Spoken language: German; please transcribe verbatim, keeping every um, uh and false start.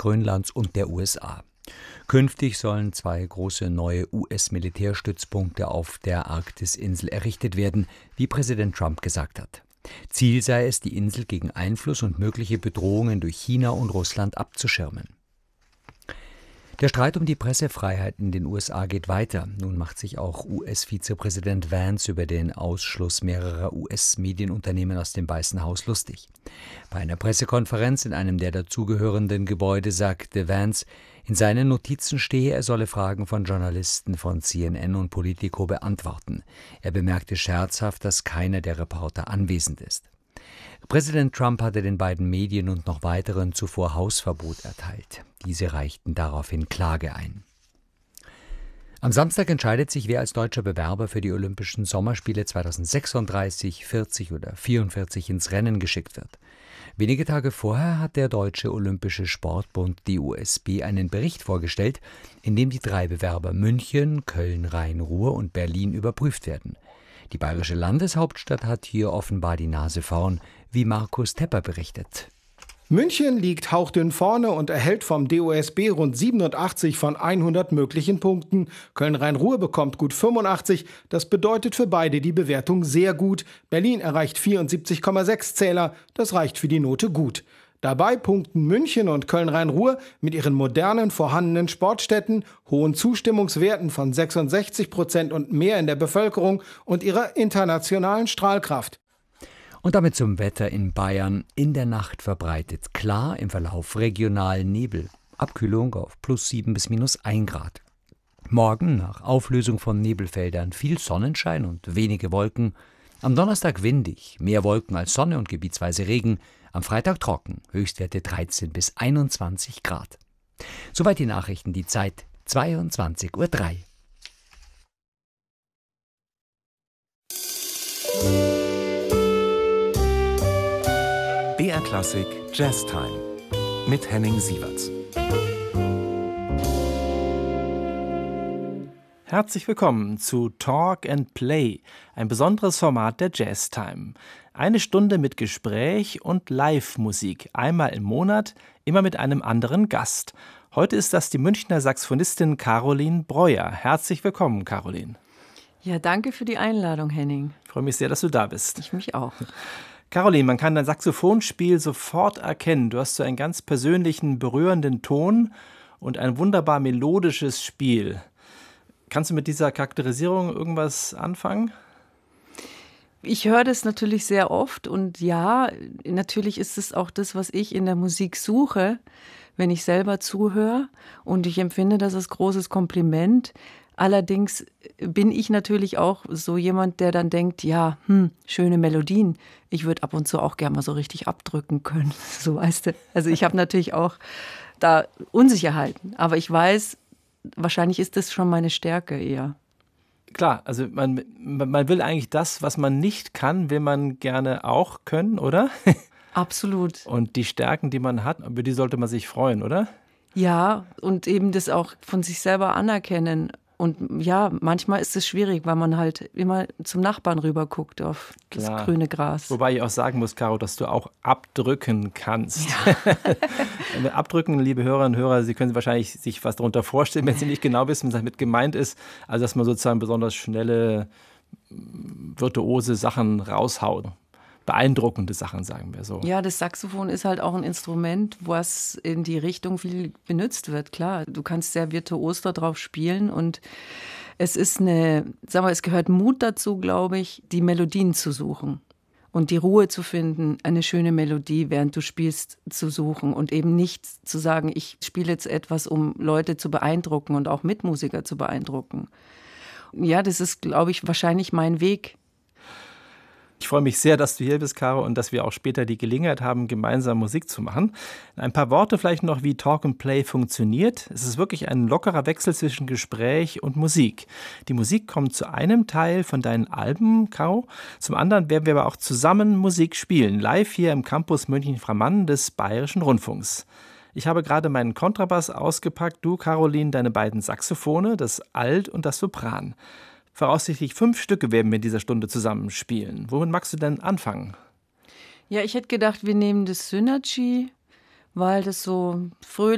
Grönlands und der U S A. Künftig sollen zwei große neue U S-Militärstützpunkte auf der Arktisinsel errichtet werden, wie Präsident Trump gesagt hat. Ziel sei es, die Insel gegen Einfluss und mögliche Bedrohungen durch China und Russland abzuschirmen. Der Streit um die Pressefreiheit in den U S A geht weiter. Nun macht sich auch U S-Vizepräsident Vance über den Ausschluss mehrerer U S-Medienunternehmen aus dem Weißen Haus lustig. Bei einer Pressekonferenz in einem der dazugehörenden Gebäude sagte Vance, in seinen Notizen stehe, er solle Fragen von Journalisten von C N N und Politico beantworten. Er bemerkte scherzhaft, dass keiner der Reporter anwesend ist. Präsident Trump hatte den beiden Medien und noch weiteren zuvor Hausverbot erteilt. Diese reichten daraufhin Klage ein. Am Samstag entscheidet sich, wer als deutscher Bewerber für die Olympischen Sommerspiele zweitausendsechsunddreißig, vierzig oder vierundvierzig ins Rennen geschickt wird. Wenige Tage vorher hat der Deutsche Olympische Sportbund, D O S B, einen Bericht vorgestellt, in dem die drei Bewerber München, Köln, Rhein-Ruhr und Berlin überprüft werden. Die bayerische Landeshauptstadt hat hier offenbar die Nase vorn, wie Markus Tepper berichtet. München liegt hauchdünn vorne und erhält vom D O S B rund siebenundachtzig von hundert möglichen Punkten. Köln-Rhein-Ruhr bekommt gut fünfundachtzig. Das bedeutet für beide die Bewertung sehr gut. Berlin erreicht vierundsiebzig Komma sechs Zähler. Das reicht für die Note gut. Dabei punkten München und Köln-Rhein-Ruhr mit ihren modernen vorhandenen Sportstätten, hohen Zustimmungswerten von sechsundsechzig Prozent und mehr in der Bevölkerung und ihrer internationalen Strahlkraft. Und damit zum Wetter in Bayern. In der Nacht verbreitet klar, im Verlauf regional Nebel. Abkühlung auf plus sieben bis minus ein Grad. Morgen nach Auflösung von Nebelfeldern viel Sonnenschein und wenige Wolken. Am Donnerstag windig, mehr Wolken als Sonne und gebietsweise Regen. Am Freitag trocken, Höchstwerte dreizehn bis einundzwanzig Grad. Soweit die Nachrichten, die Zeit zweiundzwanzig Uhr drei. B R Klassik Jazztime mit Henning Sieverts. Herzlich willkommen zu Talk and Play, ein besonderes Format der Jazztime. Eine Stunde mit Gespräch und Live-Musik, einmal im Monat, immer mit einem anderen Gast. Heute ist das die Münchner Saxophonistin Caroline Breuer. Herzlich willkommen, Caroline. Ja, danke für die Einladung, Henning. Ich freue mich sehr, dass du da bist. Ich mich auch. Caroline, man kann dein Saxophonspiel sofort erkennen. Du hast so einen ganz persönlichen, berührenden Ton und ein wunderbar melodisches Spiel. Kannst du mit dieser Charakterisierung irgendwas anfangen? Ich höre das natürlich sehr oft und ja, natürlich ist es auch das, was ich in der Musik suche, wenn ich selber zuhöre, und ich empfinde das als großes Kompliment. Allerdings bin ich natürlich auch so jemand, der dann denkt, ja, hm, schöne Melodien. Ich würde ab und zu auch gerne mal so richtig abdrücken können, so weißt du. Also ich habe natürlich auch da Unsicherheiten, aber ich weiß, wahrscheinlich ist das schon meine Stärke eher. Klar, also man, man will eigentlich das, was man nicht kann, will man gerne auch können, oder? Absolut. Und die Stärken, die man hat, über die sollte man sich freuen, oder? Ja, und eben das auch von sich selber anerkennen. Und ja, manchmal ist es schwierig, weil man halt immer zum Nachbarn rüber guckt auf das Klar. grüne Gras. Wobei ich auch sagen muss, Caro, dass du auch abdrücken kannst. Ja. Abdrücken, liebe Hörerinnen und Hörer, Sie können wahrscheinlich sich was darunter vorstellen, wenn Sie nicht genau wissen, was damit gemeint ist. Also, dass man sozusagen besonders schnelle, virtuose Sachen raushaut. Beeindruckende Sachen, sagen wir so. Ja, das Saxophon ist halt auch ein Instrument, was in die Richtung viel benutzt wird. Klar, du kannst sehr virtuos darauf spielen und es ist eine, sagen wir, es gehört Mut dazu, glaube ich, die Melodien zu suchen und die Ruhe zu finden, eine schöne Melodie, während du spielst, zu suchen und eben nicht zu sagen, ich spiele jetzt etwas, um Leute zu beeindrucken und auch Mitmusiker zu beeindrucken. Ja, das ist, glaube ich, wahrscheinlich mein Weg. Ich freue mich sehr, dass du hier bist, Caro, und dass wir auch später die Gelegenheit haben, gemeinsam Musik zu machen. Ein paar Worte vielleicht noch, wie Talk and Play funktioniert. Es ist wirklich ein lockerer Wechsel zwischen Gespräch und Musik. Die Musik kommt zu einem Teil von deinen Alben, Caro. Zum anderen werden wir aber auch zusammen Musik spielen, live hier im Campus München-Frammann des Bayerischen Rundfunks. Ich habe gerade meinen Kontrabass ausgepackt, du, Caroline, deine beiden Saxophone, das Alt und das Sopran. Voraussichtlich fünf Stücke werden wir in dieser Stunde zusammenspielen. Womit magst du denn anfangen? Ja, ich hätte gedacht, wir nehmen das Synergy, weil das so fröhlich